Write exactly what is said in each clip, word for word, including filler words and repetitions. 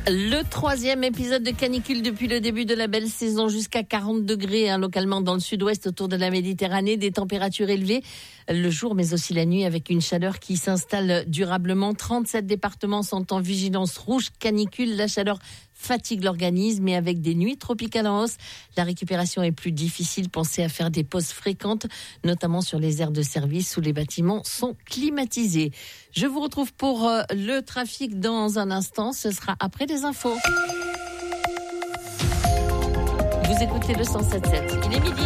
Le troisième épisode de canicule depuis le début de la belle saison, jusqu'à quarante degrés hein, localement dans le sud-ouest autour de la Méditerranée, des températures élevées le jour mais aussi la nuit avec une chaleur qui s'installe durablement. trente-sept départements sont en vigilance rouge canicule. La chaleur fatigue l'organisme et avec des nuits tropicales en hausse, la récupération est plus difficile. Pensez à faire des pauses fréquentes, notamment sur les aires de service où les bâtiments sont climatisés. Je vous retrouve pour euh, le trafic dans un instant. Ce sera après les infos. Vous écoutez le cent sept sept. Il est midi.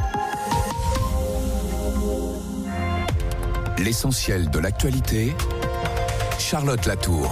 L'essentiel de l'actualité, Charlotte Latour.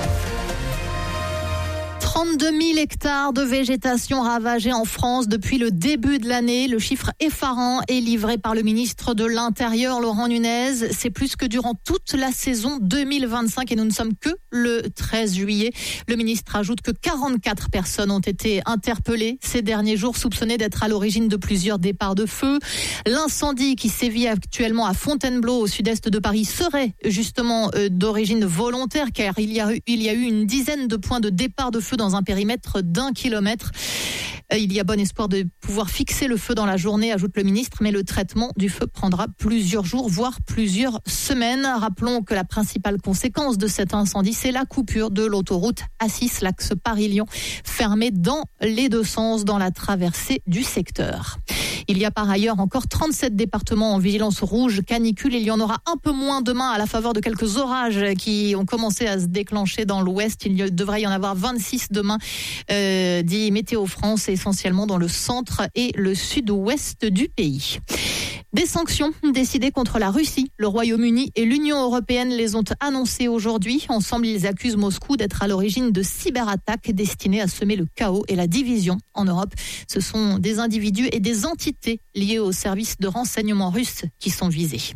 trente-deux mille hectares de végétation ravagés en France depuis le début de l'année. Le chiffre effarant est livré par le ministre de l'Intérieur, Laurent Nunez. C'est plus que durant toute la saison deux mille vingt-cinq et nous ne sommes que le treize juillet. Le ministre ajoute que quarante-quatre personnes ont été interpellées ces derniers jours, soupçonnées d'être à l'origine de plusieurs départs de feu. L'incendie qui sévit actuellement à Fontainebleau, au sud-est de Paris, serait justement d'origine volontaire, car il y a eu, il y a eu une dizaine de points de départ de feu dans un périmètre d'un kilomètre. Il y a bon espoir de pouvoir fixer le feu dans la journée, ajoute le ministre, mais le traitement du feu prendra plusieurs jours, voire plusieurs semaines. Rappelons que la principale conséquence de cet incendie, c'est la coupure de l'autoroute A six, l'axe Paris-Lyon, fermée dans les deux sens dans la traversée du secteur. Il y a par ailleurs encore trente-sept départements en vigilance rouge canicule. Il y en aura un peu moins demain à la faveur de quelques orages qui ont commencé à se déclencher dans l'ouest. Il y devrait y en avoir vingt-six demain, euh, dit Météo France, essentiellement dans le centre et le sud-ouest du pays. Des sanctions décidées contre la Russie, le Royaume-Uni et l'Union européenne les ont annoncées aujourd'hui. Ensemble, ils accusent Moscou d'être à l'origine de cyberattaques destinées à semer le chaos et la division en Europe. Ce sont des individus et des entités liées aux services de renseignement russes qui sont visés.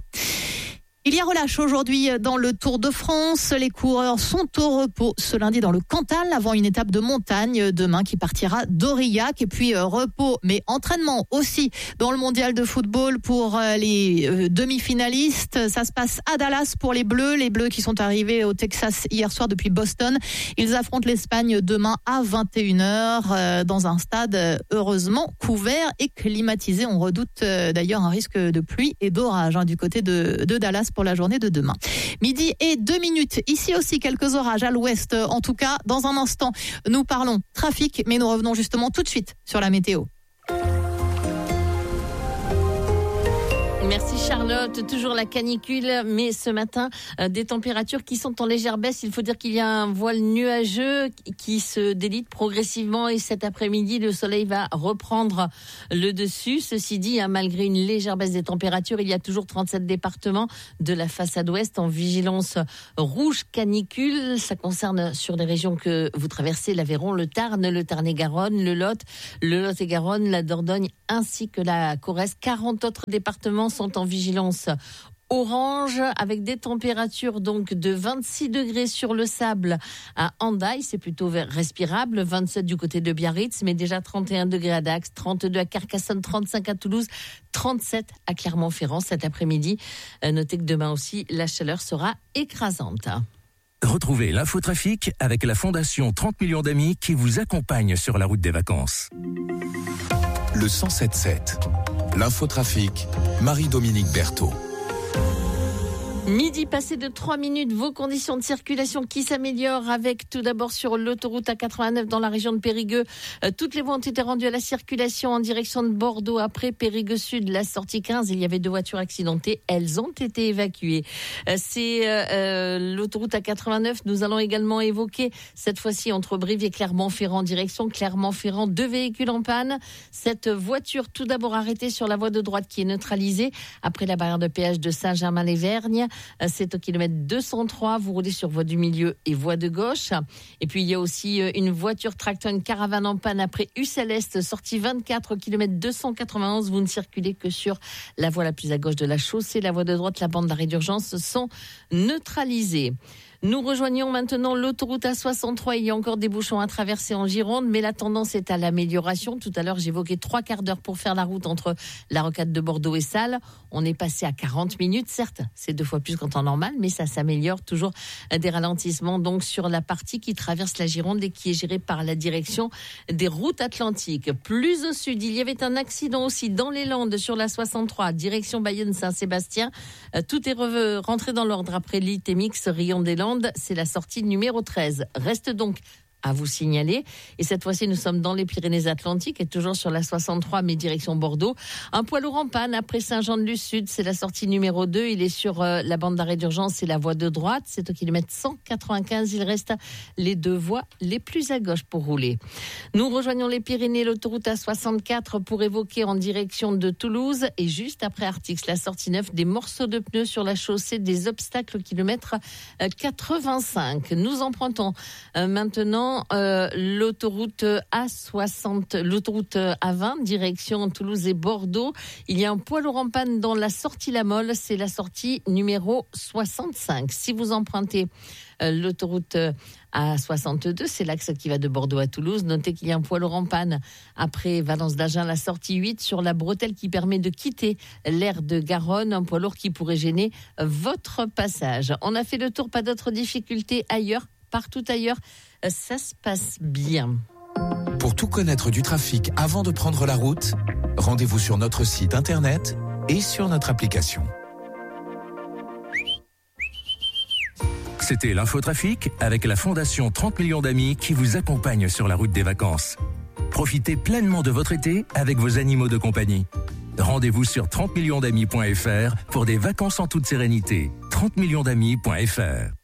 Il y a relâche aujourd'hui dans le Tour de France. Les coureurs sont au repos ce lundi dans le Cantal avant une étape de montagne demain qui partira d'Aurillac. Et puis euh, repos, mais entraînement aussi dans le mondial de football pour euh, les euh, demi-finalistes. Ça se passe à Dallas pour les Bleus. Les Bleus qui sont arrivés au Texas hier soir depuis Boston. Ils affrontent l'Espagne demain à vingt et une heures euh, dans un stade euh, heureusement couvert et climatisé. On redoute euh, d'ailleurs un risque de pluie et d'orage hein, du côté de, de Dallas pour la journée de demain. Midi et deux minutes. Ici aussi, quelques orages à l'ouest. En tout cas, dans un instant, nous parlons trafic, mais nous revenons justement tout de suite sur la météo. Merci Charlotte, toujours la canicule, mais ce matin, euh, des températures qui sont en légère baisse. Il faut dire qu'il y a un voile nuageux qui se délite progressivement et cet après-midi, le soleil va reprendre le dessus. Ceci dit, hein, malgré une légère baisse des températures, il y a toujours trente-sept départements de la façade ouest en vigilance rouge canicule. Ça concerne sur les régions que vous traversez, l'Aveyron, le Tarn, le Tarn-et-Garonne, le Lot, le Lot-et-Garonne, la Dordogne ainsi que la Corrèze. quarante autres départements sont en vigilance orange avec des températures donc de vingt-six degrés sur le sable à Hendaye, c'est plutôt respirable, vingt-sept du côté de Biarritz, mais déjà trente et un degrés à Dax, trente-deux à Carcassonne, trente-cinq à Toulouse, trente-sept à Clermont-Ferrand cet après-midi. Notez que demain aussi, la chaleur sera écrasante. Retrouvez l'infotrafic avec la Fondation trente millions d'amis qui vous accompagne sur la route des vacances. Le cent sept sept. L'infotrafic, Marie-Dominique Berthaud. Midi passé de trois minutes, vos conditions de circulation qui s'améliorent avec tout d'abord sur l'autoroute A quatre-vingt-neuf dans la région de Périgueux. Euh, toutes les voies ont été rendues à la circulation en direction de Bordeaux. Après Périgueux Sud, la sortie quinze, il y avait deux voitures accidentées. Elles ont été évacuées. Euh, c'est euh, euh, l'autoroute A quatre-vingt-neuf. Nous allons également évoquer cette fois-ci entre Brive et Clermont-Ferrand, direction Clermont-Ferrand, deux véhicules en panne. Cette voiture tout d'abord arrêtée sur la voie de droite qui est neutralisée après la barrière de péage de Saint-Germain-les-Vergnes. C'est au kilomètre deux cent trois, vous roulez sur voie du milieu et voie de gauche. Et puis il y a aussi une voiture tracteur, une caravane en panne après Ussel-Est, sortie vingt-quatre au kilomètre deux cent quatre-vingt-onze. Vous ne circulez que sur la voie la plus à gauche de la chaussée. La voie de droite, la bande d'arrêt d'urgence sont neutralisées. Nous rejoignons maintenant l'autoroute A soixante-trois. Il y a encore des bouchons à traverser en Gironde, mais la tendance est à l'amélioration. Tout à l'heure, j'évoquais trois quarts d'heure pour faire la route entre la rocade de Bordeaux et Salles. On est passé à quarante minutes, certes, c'est deux fois plus qu'en temps normal, mais ça s'améliore. Toujours des ralentissements donc sur la partie qui traverse la Gironde et qui est gérée par la direction des routes atlantiques. Plus au sud, il y avait un accident aussi dans les Landes sur la soixante-trois, direction Bayonne-Saint-Sébastien. Tout est re- rentré dans l'ordre après l'I T M X Rion des Landes. C'est la sortie numéro treize. Reste donc à vous signaler. Et cette fois-ci, nous sommes dans les Pyrénées-Atlantiques et toujours sur la soixante-trois, mais direction Bordeaux. Un poids lourd en panne après Saint-Jean-de-Luz-Sud. C'est la sortie numéro deux. Il est sur euh, la bande d'arrêt d'urgence et la voie de droite. C'est au kilomètre cent quatre-vingt-quinze. Il reste les deux voies les plus à gauche pour rouler. Nous rejoignons les Pyrénées, l'autoroute A soixante-quatre pour évoquer en direction de Toulouse. Et juste après Artix, la sortie neuf, des morceaux de pneus sur la chaussée, des obstacles au kilomètre quatre-vingt-cinq. Nous empruntons euh, maintenant Euh, l'autoroute A soixante, l'autoroute A vingt, direction Toulouse et Bordeaux. Il y a un poids lourd en panne dans la sortie La Molle, c'est la sortie numéro soixante-cinq. Si vous empruntez euh, l'autoroute A soixante-deux, c'est l'axe qui va de Bordeaux à Toulouse. Notez qu'il y a un poids lourd en panne après Valence d'Agen, la sortie huit, sur la bretelle qui permet de quitter l'aire de Garonne, un poids lourd qui pourrait gêner votre passage. On a fait le tour, pas d'autres difficultés ailleurs. Partout ailleurs, ça se passe bien. Pour tout connaître du trafic avant de prendre la route, rendez-vous sur notre site internet et sur notre application. C'était l'infotrafic avec la Fondation trente millions d'amis qui vous accompagne sur la route des vacances. Profitez pleinement de votre été avec vos animaux de compagnie. Rendez-vous sur trente millions d'amis point f r pour des vacances en toute sérénité. trente millions d'amis point f r